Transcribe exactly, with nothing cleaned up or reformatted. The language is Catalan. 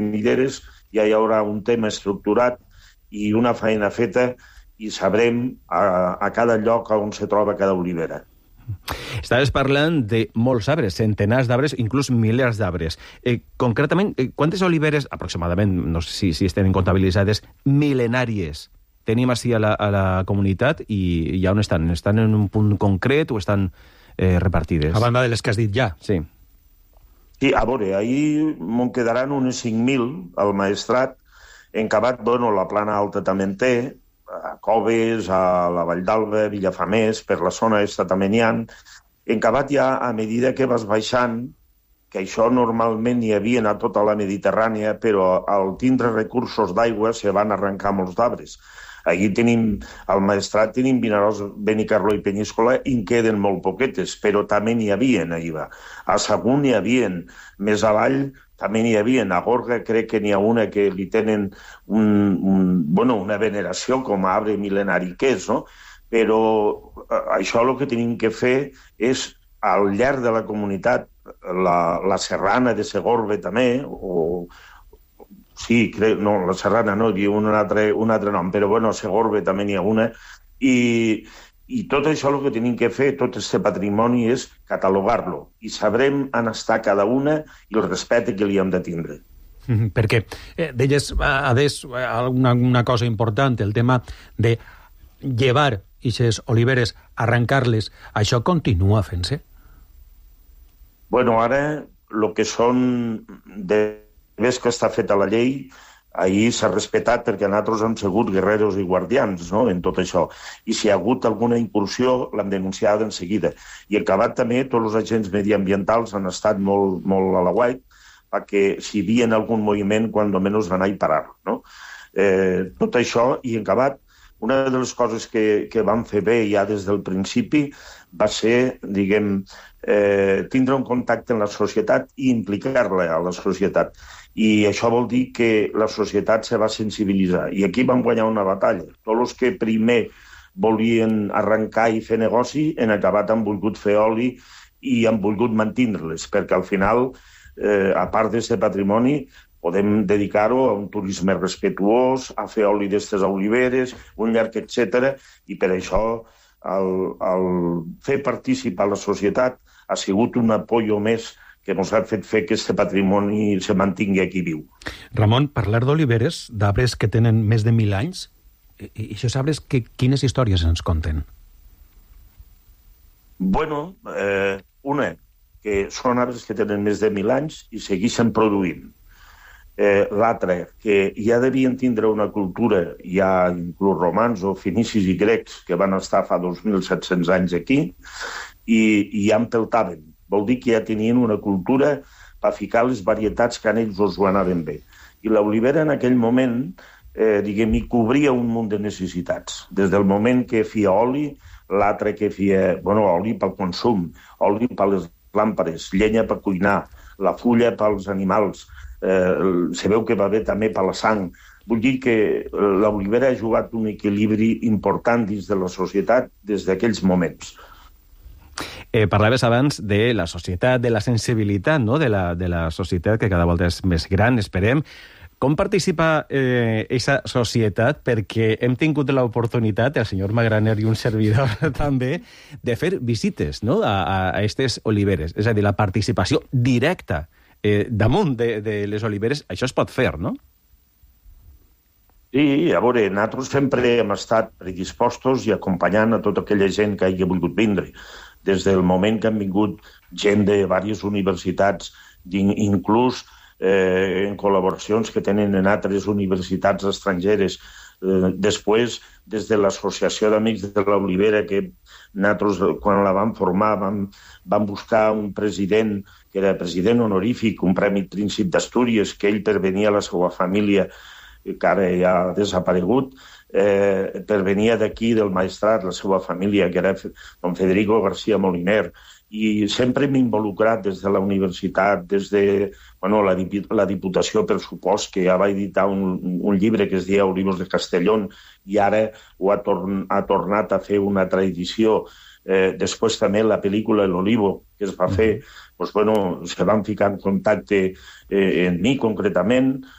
semideres ja hi haurà un tema estructurat i una feina feta i sabrem a, a cada lloc on se troba cada olivera. Estaves parlant de molts arbres, centenars d'arbres, inclús milers d'arbres. Eh, concretament, eh, quantes oliveres, aproximadament, no sé si, si estan comptabilitzades, mil·lenàries tenim així a la, a la comunitat i, i on estan? Estan en un punt concret o estan eh, repartides? A banda de les que has dit ja. Sí. Sí, a veure, ahir me'n quedaran unes cinc mil al Maestrat. En Cabat, bueno, la Plana Alta també en té, a Coves, a la Vall d'Alba, Villafamés, per la zona esta també n'hi ha. En Cabat ja, a medida que vas baixant, que això normalment hi havia a tota la Mediterrània, però al tindre recursos d'aigua se van arrencar molts d'arbres. Allí tenim, al Maestrat tenim Vinaròs, Benicarló i Penyíscola, i en queden molt poquetes, però també n'hi havia allà. A Sagunt n'hi havia, més avall també n'hi havia. A Gorga crec que n'hi ha una que li tenen un, un, bueno, una veneració com a arbre mil·lenari que és, no? Però això el que tenim que fer és, al llarg de la comunitat, la, la Serrana de Segorbe també, o... Sí, crec, no, la Serrana no, hi ha un altre, un altre nom, però bueno, a Segorbe també n'hi ha una, i, i tot això el que tenim que fer, tot aquest patrimoni, és catalogar-lo, i sabrem on està cada una i el respecte que li hem de tindre. Mm, perquè eh, deies, Adés, una, una cosa important, el tema de llevar aquestes oliveres, arrencar-les, això continua fent-se? Bueno, ara, el que són de ves que està feta la llei, ahir s'ha respectat perquè nosaltres hem sigut guerreros i guardians, no?, en tot això. I si hi ha hagut alguna incursió, l'hem denunciada en seguida. I en Cabat també, tots els agents mediambientals han estat molt, molt a la guait perquè si hi havia algun moviment, quan almenys van anar a parar, no? Eh, tot això, i en Cabat, una de les coses que, que vam fer bé ja des del principi va ser, diguem, eh, tindre un contacte amb la societat i implicar-la a la societat. I això vol dir que la societat se va sensibilitzar. I aquí vam guanyar una batalla. Tots els que primer volien arrencar i fer negoci, en Acabat han volgut fer oli i han volgut mantenir-les, perquè al final, eh, a part d'aquest patrimoni, podem dedicar-ho a un turisme respetuós, a fer oli d'estes oliveres, un llarg, etcètera, i per això el, el fer participar la societat ha sigut un apoyo més que ens ha fet fer que aquest patrimoni se mantingui aquí viu. Ramon, parlar d'oliveres, d'arbres que tenen més de mil anys, i, i això sabres que, quines històries ens conten? Bueno, eh, una, que són arbres que tenen més de mil anys i segueixen produint. Eh, L'altre, que ja devien tindre una cultura, ja inclús romans o fenicis i grecs, que van estar fa dos mil set-cents anys aquí, i, i ja empeltaven. Vol dir que ja tenien una cultura per ficar les varietats que a ells us ho anaven bé. I l'olivera en aquell moment, eh, diguem, hi cobria un munt de necessitats. Des del moment que feia oli, l'altre que feia, bueno, oli pel consum, oli per les làmpades, llenya per cuinar, la fulla pels animals, eh, se veu que va bé també per la sang. Vull dir que l'olivera ha jugat un equilibri important dins de la societat des d'aquells moments. Eh, parlaves abans de la societat, de la sensibilitat, no?, de la, de la societat, que cada volta és més gran, esperem. Com participa aquesta eh, societat? Perquè hem tingut l'oportunitat, el senyor Magraner i un servidor també, de fer visites, no?, a aquestes oliveres. És a dir, la participació directa eh, damunt de, de les oliveres, això es pot fer, no? Sí, a veure, nosaltres sempre hem estat predispostos i acompanyant a tota aquella gent que hagi volgut vindre. Des del moment que han vingut gent de diverses universitats, inclús eh, en col·laboracions que tenen en altres universitats estrangeres. Eh, després, des de l'Associació d'Amics de l'Olivera, que nosaltres, quan la vam formar, vam, vam buscar un president, que era president honorífic, un Premi Príncip d'Astúries, que ell pervenia a la seva família, que ara ja ha desaparegut, eh, pervenia d'aquí, del Maestrat, la seva família, que era don Federico García Moliner, i sempre m'he involucrat des de la universitat, des de bueno, la, la Diputació, per supost, que ja va editar un, un llibre que es deia Olivos de Castellón, i ara ho ha, torn, ha tornat a fer una altra edició. Eh, després també la pel·lícula El Olivo, que es va fer, doncs, bueno, se van ficar en contacte eh, en mi concretament,